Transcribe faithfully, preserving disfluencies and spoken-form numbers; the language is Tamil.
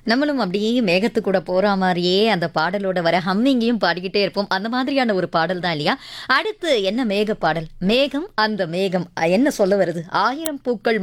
நம்மளும் அப்படியே மேகத்து கூட போற மாரியே அந்த பாடலோட வர ஹம்மிங்கையும் பாடிக்கிட்டே இருப்போம். அந்த மாதிரியான ஒரு பாடல் தான் இல்லையா? அடுத்து என்ன மேக பாடல்? மேகம் அந்த மேகம் அ என்ன சொல்ல வருது? ஆயிரம் பூக்கள்